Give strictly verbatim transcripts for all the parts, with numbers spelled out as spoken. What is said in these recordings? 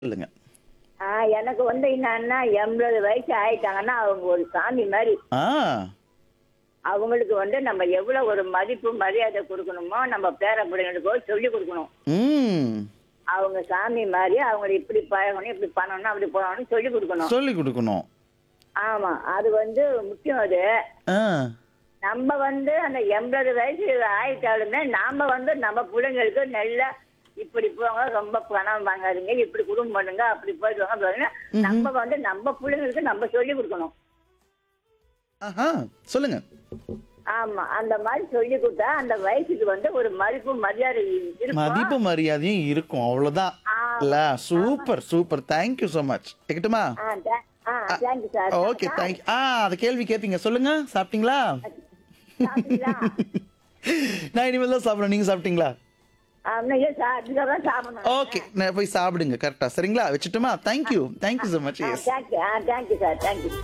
சொல்லுங்க. ஆ, எனக்கு வந்து என்னன்னா எண்பது வயசு ஆயிட்டாங்கன்னா அவங்க ஒரு சாமி மாதிரி. ஆ. அவங்களுக்கு வந்து நம்ம எவ்வளவு ஒரு மதிப்பு மரியாதை கொடுக்கணுமோ நம்ம பேர பிள்ளைங்களுக்கோ சொல்லி கொடுக்கணும். ம். அவங்க சாமி மாதிரி அவங்களை இப்படி பழகணும் இப்படி பண்ணணும் அப்படி போகணும்னு சொல்லி கொடுக்கணும். சொல்லிக் குடுக்கணும். ஆமா, அது வந்து முக்கியம். அது ஆ. நம்ம வந்து அந்த எண்பது வயசு ஆயிட்டாலுமே நாம வந்து நம்ம பிள்ளைங்களுக்கு நல்ல இப்படி போங்க, ரொம்ப பணம் வாங்காதீங்க, இப்படி குடும்பம் பண்ணுங்க, அப்படி போயிட்டு வாங்க பாருங்க. நம்ம வந்து நம்ம பிள்ளைங்களுக்கு நம்ம சொல்லி கொடுக்கணும். ஆஹா. சொல்லுங்க. ஆமா, அந்த மாதிரி சொல்லி கொடுத்தா அந்த வயசுக்கு வந்து ஒரு மதிப்பு மரியாதை மதிப்பு இருக்கும். மரியாதையும் இருக்கும். அவ்வளவுதான். ஆ, இல்ல super super. Thank you so much. கேக்கட்டுமா? Ah, tha- ah, thank you sir. Okay thank ஆ அந்த கேள்வி கேட்பீங்க. சொல்லுங்க. சாப்பிட்டீங்களா? சாப்பிட்டீங்களா? நான் இனிமேல் தான் சாப்பிடணும். நீங்க சாப்பிட்டீங்களா? ஆ, இன்னும் ஏன் sir, இதுக்கப்புறம் சாப்பிடணும். ஓகே நான் போய் சாப்பிடுங்க. கரெக்டா சரிங்களா? வச்சுட்டுமா? Thank you thank you so much. Ah, S. thank you. Ah, thank you sir, thank you.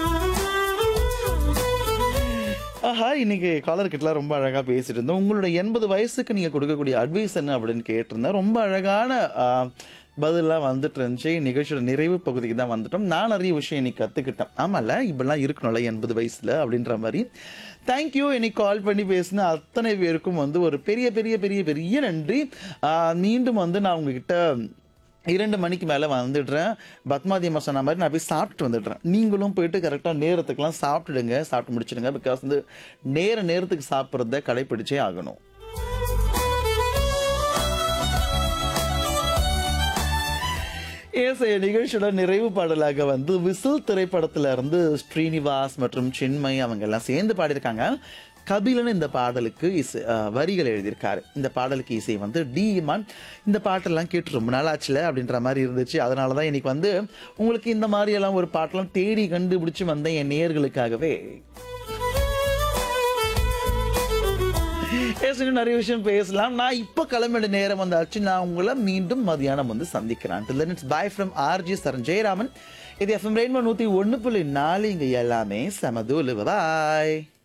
ஆஹா இன்னைக்கு காலர் கிட்டலாம் ரொம்ப அழகா பேசிட்டு இருந்தோம். உங்களோட எண்பது வயசுக்கு நீங்க கொடுக்கக்கூடிய அட்வைஸ் என்ன அப்படின்னு கேட்டிருந்தேன். ரொம்ப அழகான ஆ, பதிலெல்லாம் வந்துட்டு இருந்துச்சு. நிகழ்ச்சியோட நிறைவு பகுதிக்கு தான் வந்துட்டோம். நான் நிறைய விஷயம் இன்னைக்கு கத்துக்கிட்டேன். ஆமால இப்படிலாம் இருக்கணும்ல எண்பது வயசுல அப்படின்ற மாதிரி. தேங்க்யூ இன்னைக்கு கால் பண்ணி பேசின அத்தனை பேருக்கும் வந்து ஒரு பெரிய பெரிய பெரிய பெரிய நன்றி. ஆ, மீண்டும் வந்து நான் உங்ககிட்ட இரண்டு மணிக்கு மேலே வந்துடுறேன். பத்மாதி அம்மா சொன்ன மாதிரி நான் போய் சாப்பிட்டு வந்துடுறேன். நீங்களும் போயிட்டு கரெக்டாக நேரத்துக்குலாம் சாப்பிட்டுடுங்க, சாப்பிட்டு முடிச்சிடுங்க. பிகாஸ் வந்து நேர நேரத்துக்கு சாப்பிட்றத கடைப்பிடிச்சே ஆகணும். ஏசைய நிகழ்ச்சியோட நிறைவு பாடலாக வந்து விசில் திரைப்படத்துல இருந்து ஸ்ரீனிவாஸ் மற்றும் சின்மய் அவங்க எல்லாம் சேர்ந்து பாடியிருக்காங்க. கபிலன் இந்த பாடலுக்கு இசை அஹ், வரிகள் எழுதியிருக்காரு. இந்த பாடலுக்கு இசை வந்து டி இமான். இந்த பாட்டெல்லாம் கேட்டு ரொம்ப நாள் ஆச்சுல அப்படின்ற மாதிரி இருந்துச்சு. அதனால தான் இன்னைக்கு வந்து உங்களுக்கு இந்த மாதிரி எல்லாம் ஒரு பாட்டெல்லாம் தேடி கண்டுபிடிச்சு வந்தேன் என் நேயர்களுக்காகவே. பேசணும் நிறைய விஷயம் பேசலாம். நான் இப்போ கிளம்பிட நேரம் வந்தாச்சு. நான் உங்களை மீண்டும் மதியானம் வந்து சந்திக்கிறேன். Till then it's bye from RJ சரண் ஜெயராமன். இது எஃப்எம் ரெயின்போ நூத்தி ஒன்னு புள்ளி நாலு. இங்க எல்லாமே சமதூலு. பாய்.